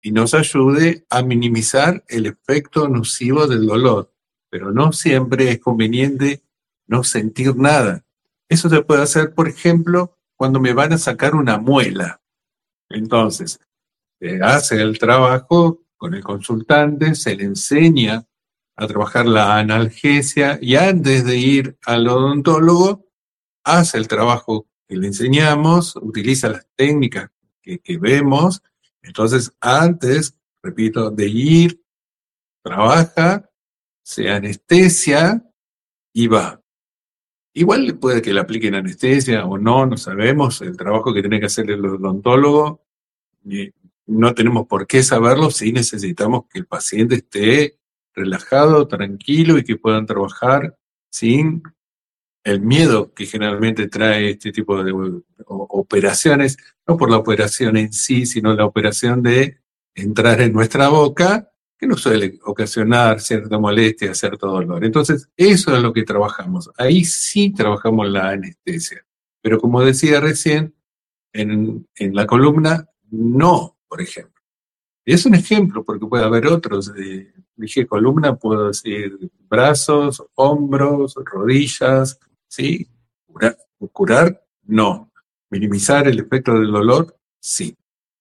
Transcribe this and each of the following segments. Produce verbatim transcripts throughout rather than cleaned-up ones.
y nos ayude a minimizar el efecto nocivo del dolor. Pero no siempre es conveniente no sentir nada. Eso se puede hacer, por ejemplo, cuando me van a sacar una muela. Entonces, se hace el trabajo con el consultante, se le enseña a trabajar la analgesia y antes de ir al odontólogo, hace el trabajo que le enseñamos, utiliza las técnicas que, que vemos. Entonces, antes, repito, de ir, trabaja, se anestesia y va. Igual puede que le apliquen anestesia o no, no sabemos. El trabajo que tiene que hacer el odontólogo, y no tenemos por qué saberlo si necesitamos que el paciente esté relajado, tranquilo y que puedan trabajar sin el miedo que generalmente trae este tipo de operaciones, no por la operación en sí, sino la operación de entrar en nuestra boca, que nos suele ocasionar cierta molestia, cierto dolor. Entonces, eso es lo que trabajamos. Ahí sí trabajamos la anestesia. Pero como decía recién, en, en la columna, no, por ejemplo. Y es un ejemplo, porque puede haber otros. Eh, dije columna, puedo decir brazos, hombros, rodillas, ¿sí? Curar, curar, no. Minimizar el efecto del dolor, sí.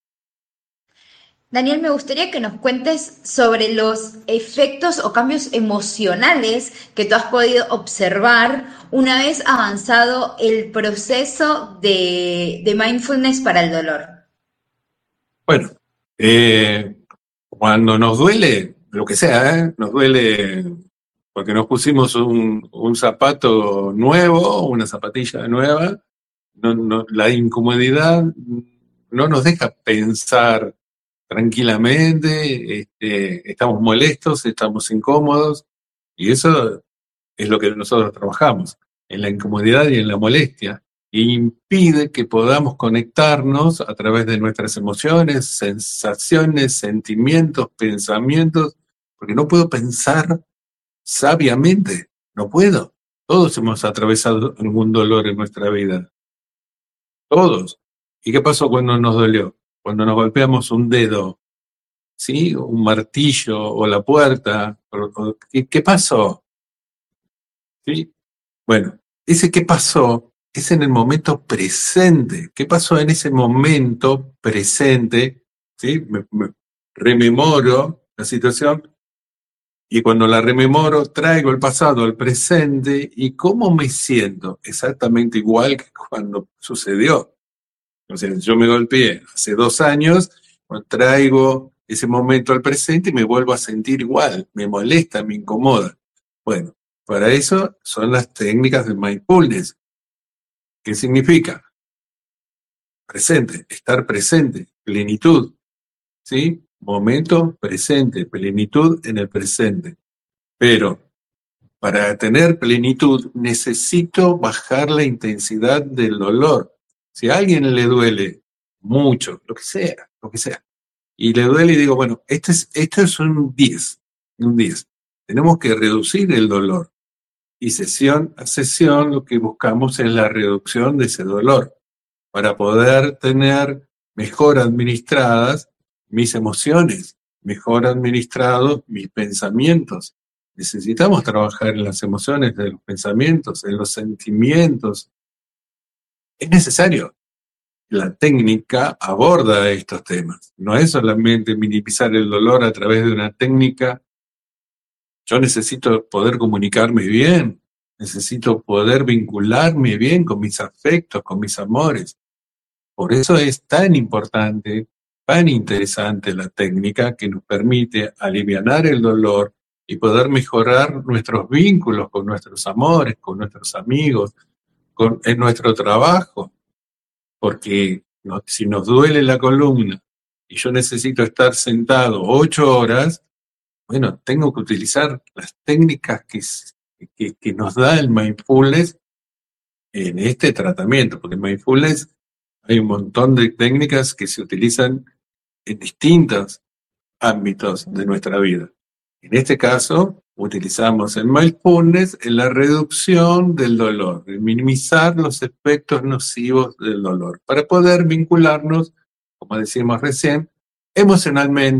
Daniel, me gustaría que nos cuentes sobre los efectos o cambios emocionales que tú has podido observar una vez avanzado el proceso de, de mindfulness para el dolor. Bueno, eh, cuando nos duele, lo que sea, ¿eh? Nos duele porque nos pusimos un, un zapato nuevo, una zapatilla nueva, no, no, la incomodidad no nos deja pensar tranquilamente, este, estamos molestos, estamos incómodos, y eso es lo que nosotros trabajamos, en la incomodidad y en la molestia, e impide que podamos conectarnos a través de nuestras emociones, sensaciones, sentimientos, pensamientos, porque no puedo pensar sabiamente, no puedo. Todos hemos atravesado algún dolor en nuestra vida, todos. ¿Y qué pasó cuando nos dolió? Cuando nos golpeamos un dedo, ¿sí? Un martillo o la puerta, o- o- ¿qué, qué pasó? ¿Sí? Bueno, ese qué pasó es en el momento presente. ¿Qué pasó en ese momento presente? ¿Sí? Me, me rememoro la situación y cuando la rememoro traigo el pasado al presente y cómo me siento exactamente igual que cuando sucedió. O sea, yo me golpeé hace dos años, traigo ese momento al presente y me vuelvo a sentir igual, me molesta, me incomoda. Bueno, para eso son las técnicas de mindfulness. ¿Qué significa? Presente, estar presente, plenitud, ¿sí? Momento presente, plenitud en el presente. Pero para tener plenitud necesito bajar la intensidad del dolor. Si a alguien le duele mucho, lo que sea, lo que sea, y le duele y digo, bueno, este es, esto es un diez, un diez. Tenemos que reducir el dolor. Y sesión a sesión lo que buscamos es la reducción de ese dolor para poder tener mejor administradas mis emociones, mejor administrados mis pensamientos. Necesitamos trabajar en las emociones de los pensamientos, en los sentimientos. Es necesario. La técnica aborda estos temas. No es solamente minimizar el dolor a través de una técnica. Yo necesito poder comunicarme bien, necesito poder vincularme bien con mis afectos, con mis amores. Por eso es tan importante, tan interesante la técnica que nos permite alivianar el dolor y poder mejorar nuestros vínculos con nuestros amores, con nuestros amigos, con, en nuestro trabajo. Porque no, si nos duele la columna y yo necesito estar sentado ocho horas, bueno, tengo que utilizar las técnicas que, que, que nos da el mindfulness en este tratamiento, porque en mindfulness hay un montón de técnicas que se utilizan en distintos ámbitos de nuestra vida. En este caso, utilizamos el mindfulness en la reducción del dolor, en minimizar los efectos nocivos del dolor, para poder vincularnos, como decíamos recién, emocionalmente